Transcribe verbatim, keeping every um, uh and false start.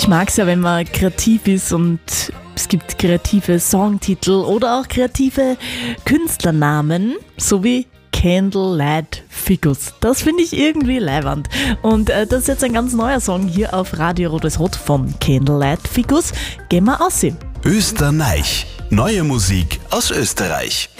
Ich mag es ja, wenn man kreativ ist und es gibt kreative Songtitel oder auch kreative Künstlernamen, so wie Candlelight Ficus. Das finde ich irgendwie leiwand. Und äh, das ist jetzt ein ganz neuer Song hier auf Radio Rotes Rot von Candlelight Ficus. Gehen wir aussehen. Österreich. Neue Musik aus Österreich.